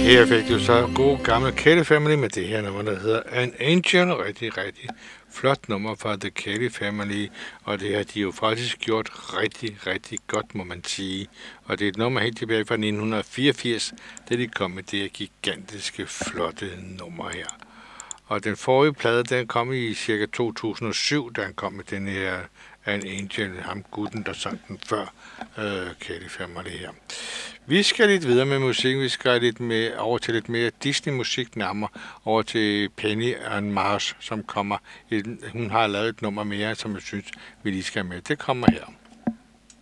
Her fik du så god gamle Kelly Family med det her nummer, der hedder An Angel. Rigtig, rigtig flot nummer fra The Kelly Family, og det har de jo faktisk gjort rigtig, rigtig godt, må man sige. Og det er et nummer helt tilbage fra 1984, da de kom med det her gigantiske, flotte nummer her. Og den forrige plade, den kom i cirka 2007, da han kom med den her An Angel, ham gutten, der sang den før Kelly Family her. Vi skal lidt videre med musik. Vi skal over til lidt mere Disney-musik, nærmere over til Penny and Mars, som kommer. Hun har lavet et nummer mere, som jeg synes, vi lige skal med. Det kommer her.